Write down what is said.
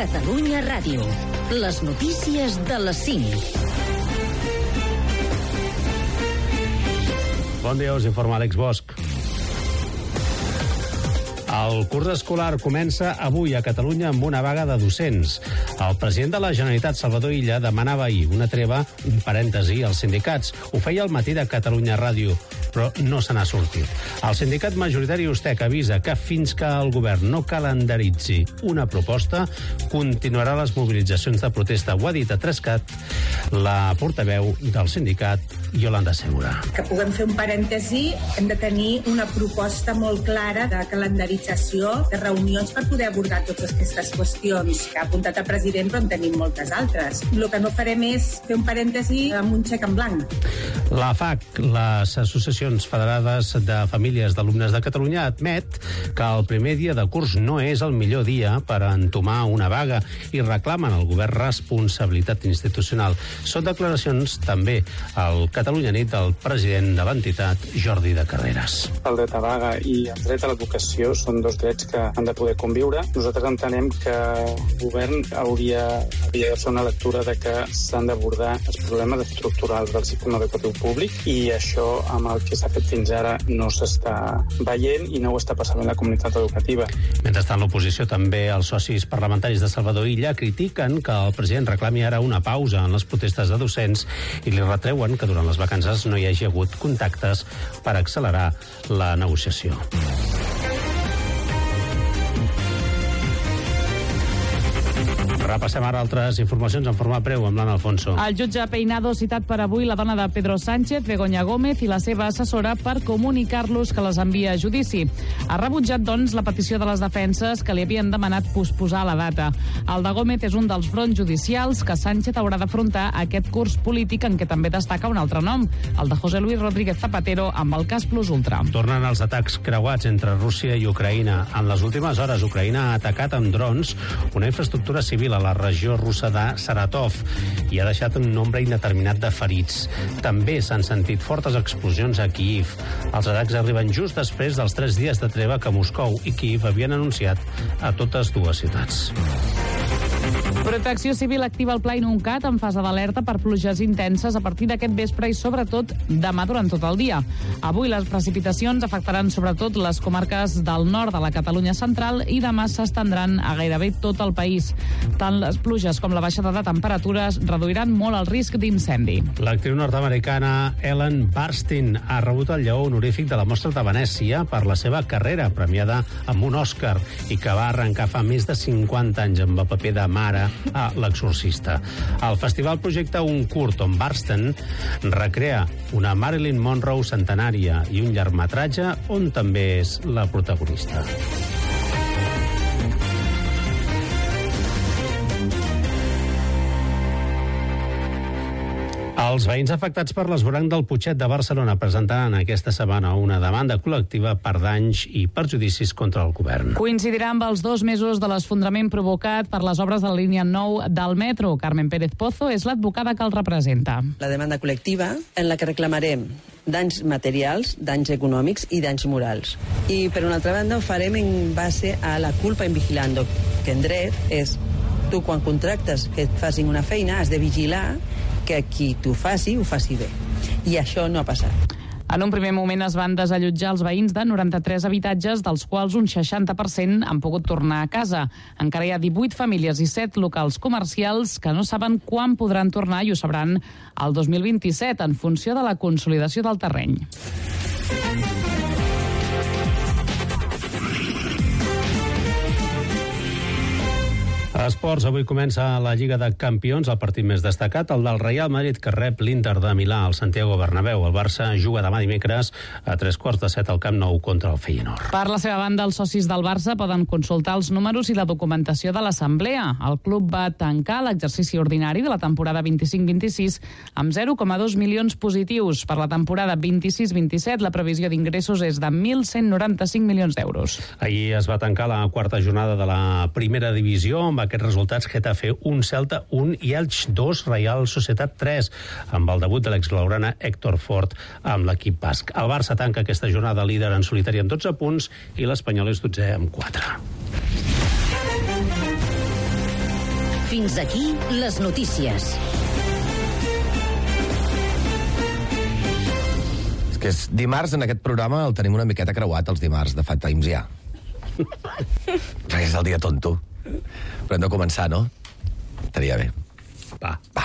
Catalunya Ràdio. Les notícies de les 5. Bon dia, us informa Àlex Bosch. El curs escolar comença avui a Catalunya amb una vaga de docents. El president de la Generalitat, Salvador Illa, demanava ahir una treva, un parèntesi, als sindicats. Ho feia al matí de Catalunya Ràdio, però no se n'ha sortit. El sindicat majoritari USTEC avisa que fins que el govern no calendaritzi una proposta, continuarà les mobilitzacions de protesta. Ho ha dit a Trescat la portaveu del sindicat, Yolanda Segura. Que puguem fer un parèntesi, hem de tenir una proposta molt clara de calendarització de reunions per poder abordar totes aquestes qüestions que ha apuntat el president, però en tenim moltes altres. El que no farem és fer un parèntesi amb un xec en blanc. La FAC, les Associacions Federades de Famílies d'Alumnes de Catalunya, admet que el primer dia de curs no és el millor dia per entomar una vaga i reclamen al govern responsabilitat institucional. Són declaracions també al Catalunya Nit del president de l'entitat, Jordi de Carreras. El dret a vaga i el dret a l'educació són dos drets que han de poder conviure. Nosaltres entenem que el govern hauria de fer una lectura de que s'han d'abordar els problemes estructurals del sistema educatiu públic i això amb el que s'ha fet fins ara no s'està veient i no ho està passant en la comunitat educativa. Mentrestant, l'oposició, també els socis parlamentaris de Salvador Illa, critiquen que el president reclami ara una pausa en les protestes de docents i li retreuen que durant les vacances no hi hagi hagut contactes per accelerar la negociació. Repassem ara altres informacions en forma breu amb l'Anna Alfonso. El jutge Peinado ha citat per avui la dona de Pedro Sánchez, Begoña Gómez, i la seva assessora per comunicar-los que les envia a judici. Ha rebutjat, doncs, la petició de les defenses que li havien demanat posposar la data. El de Gómez és un dels fronts judicials que Sánchez haurà d'afrontar aquest curs polític en què també destaca un altre nom, el de José Luis Rodríguez Zapatero, amb el cas Plus Ultra. Tornen els atacs creuats entre Rússia i Ucraïna. En les últimes hores, Ucraïna ha atacat amb drons una infraestructura civil a la regió russa de Saratov i ha deixat un nombre indeterminat de ferits. També s'han sentit fortes explosions a Kyiv. Els atacs arriben just després dels 3 dies de treva que Moscou i Kyiv havien anunciat a totes dues ciutats. Protecció Civil activa el Pla Inuncat en fase d'alerta per pluges intenses a partir d'aquest vespre i sobretot demà durant tot el dia. Avui les precipitacions afectaran sobretot les comarques del nord de la Catalunya central i demà s'estendran a gairebé tot el país. Tant les pluges com la baixada de temperatures reduiran molt el risc d'incendi. L'actriu nord-americana Ellen Burstyn ha rebut el lleó honorífic de la Mostra de Venècia per la seva carrera, premiada amb un Òscar, i que va arrencar fa més de 50 anys amb el paper de mare a L'Exorcista. El festival projecta un curt on Burstyn recrea una Marilyn Monroe centenària i un llargmetratge on també és la protagonista. Els veïns afectats per l'esvoranc del Putxet de Barcelona presentaran aquesta setmana una demanda col·lectiva per danys i perjudicis contra el govern. Coincidirà amb els 2 mesos de l'esfondrament provocat per les obres de la línia 9 del metro. Carmen Pérez Pozo és l'advocada que el representa. La demanda col·lectiva en la que reclamarem danys materials, danys econòmics i danys morals. I per una altra banda ho farem en base a la culpa in vigilando, que en dret és tu quan contractes que et facin una feina has de vigilar que qui t'ho faci, ho faci bé. I això no ha passat. En un primer moment es van desallotjar els veïns de 93 habitatges, dels quals un 60% han pogut tornar a casa. Encara hi ha 18 famílies i 7 locals comercials que no saben quan podran tornar i ho sabran el 2027 en funció de la consolidació del terreny. A esports, avui comença la Lliga de Campions, el partit més destacat, el del Real Madrid, que rep l'Inter de Milà al Santiago Bernabéu. El Barça juga demà dimecres a 7:15 al Camp Nou contra el Feyenoord. Per la seva banda, els socis del Barça poden consultar els números i la documentació de l'assemblea. El club va tancar l'exercici ordinari de la temporada 25-26 amb 0,2 milions positius. Per la temporada 26-27, la previsió d'ingressos és de 1.195 milions d'euros. Ahir es va tancar la quarta jornada de la primera divisió amb aquests resultats: Getafe 1, Celta 1 i Elx 2, Reial Societat 3, amb el debut de l'exblaugrana Héctor Fort amb l'equip basc. El Barça tanca aquesta jornada líder en solitari amb 12 punts i l'Espanyol és 12è amb 4. Fins aquí les notícies. És que és dimarts, en aquest programa, el tenim una miqueta creuat, els dimarts de Fat Times, ja. Perquè és el dia tonto. Però hem de començar, no? Estaria bé. Va.